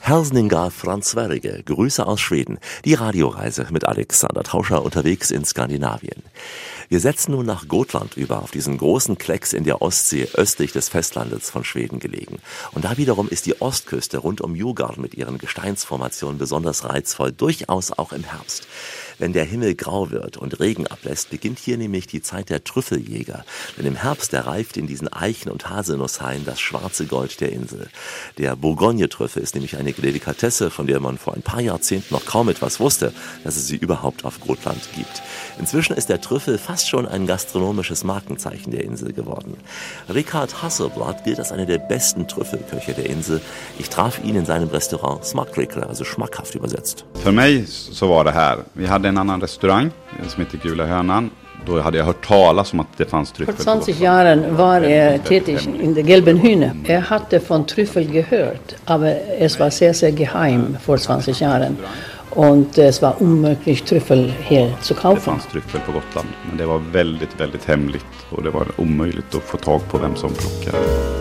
Hälsningar från Sverige, Grüße aus Schweden. Die Radioreise mit Alexander Tauscher unterwegs in Skandinavien. Wir setzen nun nach Gotland über, auf diesen großen Klecks in der Ostsee östlich des Festlandes von Schweden gelegen. Und da wiederum ist die Ostküste rund um Djurgården mit ihren Gesteinsformationen besonders reizvoll, durchaus auch im Herbst. Wenn der Himmel grau wird und Regen ablässt, beginnt hier nämlich die Zeit der Trüffeljäger. Denn im Herbst reift in diesen Eichen- und Haselnusshainen das schwarze Gold der Insel. Der Bourgogne-Trüffel ist nämlich eine Delikatesse, von der man vor ein paar Jahrzehnten noch kaum etwas wusste, dass es sie überhaupt auf Gotland gibt. Inzwischen ist der Trüffel fast schon ein gastronomisches Markenzeichen der Insel geworden. Richard Hasselblad gilt als einer der besten Trüffelköche der Insel. Ich traf ihn in seinem Restaurant Smakrikler, also schmackhaft übersetzt. För mig så var det här. Vi hade en annan restaurang som heter Gula Hönan. Då hade jag hört talas om att det fanns tryffel. Vor 20 Jahren war tätig in der Gelben Hühne. Hatte von Trüffel gehört, aber es war sehr, sehr geheim vor 20 Jahren. Und es var omöjligt Trüffel här zu kaufen. Det fanns tryffel på Gotland, men det var väldigt, väldigt hemligt. Och det var omöjligt att få tag på vem som plockade.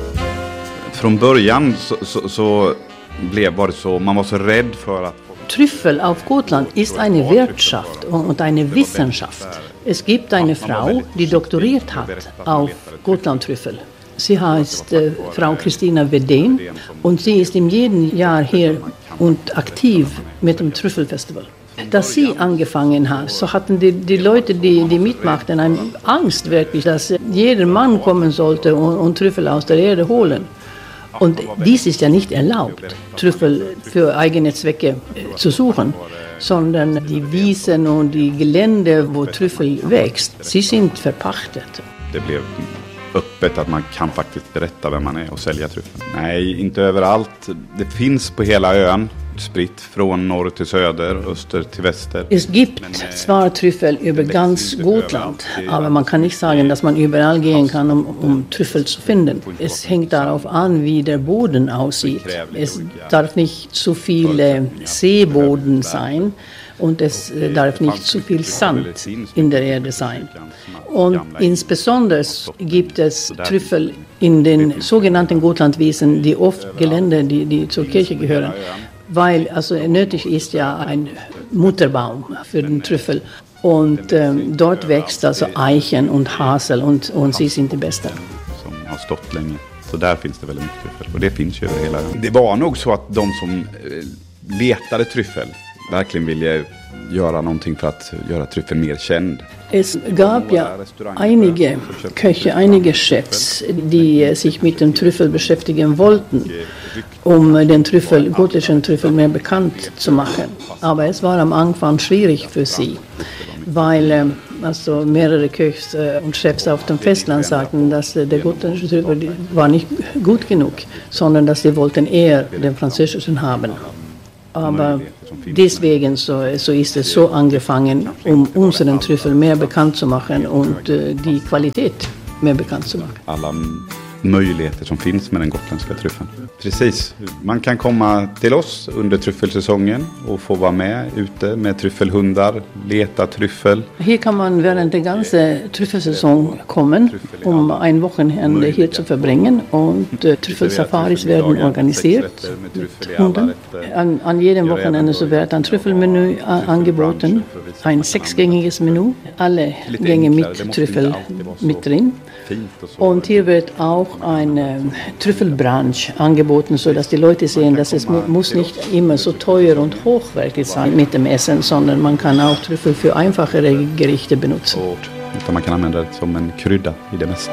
Från början så var det så, man var så rädd för att... Trüffel auf Gotland ist eine Wirtschaft und eine Wissenschaft. Es gibt eine Frau, die doktoriert hat auf Gotlandtrüffel. Sie heißt Frau Christina Wedén und sie ist in jedem Jahr hier und aktiv mit dem Trüffelfestival. Dass sie angefangen hat, so hatten die Leute, die mitmachten, eine Angst wirklich, dass jeder Mann kommen sollte und Trüffel aus der Erde holen. Und dies ist ja nicht erlaubt, Trüffel für eigene Zwecke zu suchen, sondern die Wiesen und die Gelände, wo Trüffel wächst, sie sind verpachtet. Det blev öppet att man kan faktiskt berätta vem man är och sälja tryffeln. Nej, inte överallt. Det finns på hela ön, spritt från norr till söder, öster till väster. Es gibt zwar Trüffel über ganz Gotland, aber man kann nicht sagen, dass man überall gehen kann, um Trüffel zu finden. Es hängt darauf an, wie der Boden aussieht. Es darf nicht zu viel Seeboden sein. Und es darf nicht zu viel Sand in der Erde sein. Und insbesondere gibt es Trüffel in den sogenannten Gotlandwiesen, die oft Gelände, die zur Kirche gehören. Weil also nötig ist ja ein Mutterbaum für den Trüffel. Und dort wächst also Eichen und Hasel und sie sind die besten. Som har stått länge. Så där finns det väldigt mycket tryffel. Och det finns ju över hela ön. Det var nog så att de som letade tryffel verkligen ville göra någonting för att göra tryffeln mer känd. Es gab ja einige Köche, einige Chefs, die sich mit dem Trüffel beschäftigen wollten, den gotischen Trüffel mehr bekannt zu machen. Aber es war am Anfang schwierig für sie, weil also mehrere Köchs und Chefs auf dem Festland sagten, dass der gotische Trüffel war nicht gut genug, sondern dass sie wollten eher den französischen haben. Aber deswegen so ist es so angefangen, unseren Trüffel mehr bekannt zu machen und die Qualität mehr bekannt zu machen. Alla möjligheter som finns med den gotländska tryffeln. Precis, man kan komma till oss under tryffelsäsongen och få vara med ute med tryffelhundar, leta tryffel. Hier kann man während der ganzen Trüffelsaison kommen, ein Wochenende hier zu verbringen und Trüffelsafaris werden organisiert mit Hunden. An jedem Wochenende so wird ein Trüffelmenü angeboten, ein 6-gängiges Menü, alle Gänge mit Trüffel mit drin. Und hier wird auch eine Trüffelbranche angeboten, sodass die Leute sehen, dass es muss nicht immer so teuer und hochwertig sein mit dem Essen, sondern man kann auch Trüffel für einfachere Gerichte benutzen. Utan man kan använda det som en krydda i det mesta.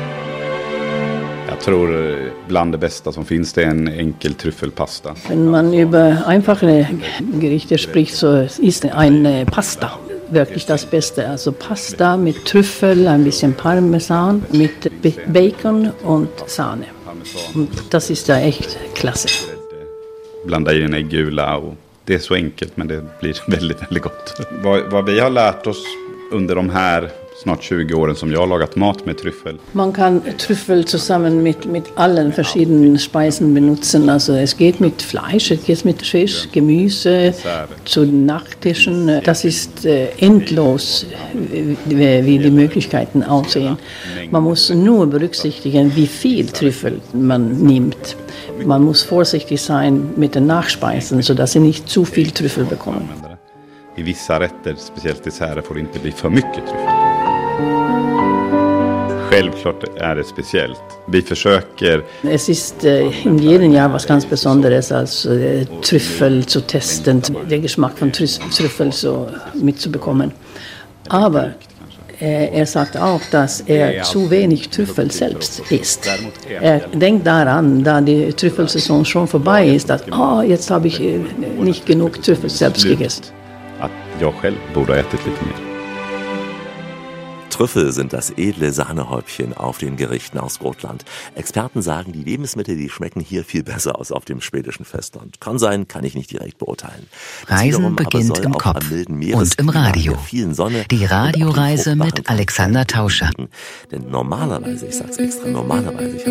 Jag tror bland det bästa som finns det är en enkel tryffelpasta. Wenn man über einfache Gerichte spricht, so ist eine Pasta wirklich das Beste. Also Pasta mit Trüffel, ein bisschen Parmesan, mit Bacon und Sahne. Und das ist ja echt klasse. Blanda i en äggula och det är så enkelt men det blir väldigt, väldigt gott. Vad vi har lärt oss under de här snart 20 åren som jag har lagat mat med tryffel. Man kann Trüffel zusammen mit allen verschiedenen Speisen benutzen. Also es geht mit Fleisch, es geht mit Fisch, Gemüse, zu Nachtischen. Das ist endlos, wie die Möglichkeiten aussehen. Man muss nur berücksichtigen, wie viel Trüffel man nimmt. Man muss vorsichtig sein mit den Nachspeisen, sodass sie nicht zu viel Trüffel bekommen. I vissa rätter, speciellt desserter, får det inte bli för mycket tryffel. Självklart är det speciellt. Vi försöker... Es ist in jedem Jahr was ganz Besonderes, als Trüffel zu testen, den Geschmack von Trüffel so mitzubekommen. Aber sagt auch, dass zu wenig Trüffel selbst isst. Denkt daran, da die Trüffelsaison schon vorbei ist, dass jetzt habe ich nicht genug Trüffel selbst gegessen. Att jag själv borde ha ätit lite mer. Trüffel sind das edle Sahnehäubchen auf den Gerichten aus Gotland. Experten sagen, die Lebensmittel, die schmecken hier viel besser als auf dem schwedischen Festland. Kann sein, kann ich nicht direkt beurteilen. Reisen beginnt im Kopf und im Radio. Die Radioreise mit Alexander Tauscher. Denn normalerweise, ich sag's extra, normalerweise,